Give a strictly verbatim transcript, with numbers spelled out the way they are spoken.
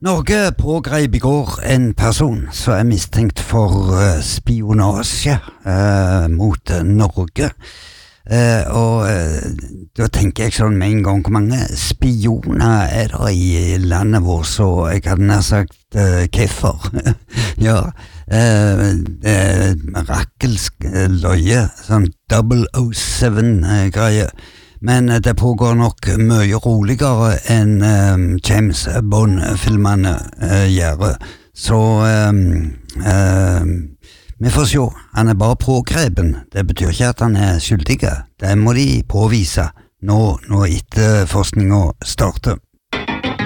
Norge pågrep i går en person som er mistenkt for uh, spionasje uh, mot uh, Norge. Uh, og uh, da tenker jeg sånn med en gang, hvor mange spioner er det i landet vårt, så jeg hadde nær sagt uh, keffer. ja, uh, uh, mirakelsk uh, løye, sånn double oh seven-greie. Men uh, det pågår nok mye roligere enn um, James Bond-filmene uh, gjør. Så um, um, vi får se. Han er bare pågrepen. Det betyr ikke at han er skyldig. Det må de påvise nå når etterforskningen starter.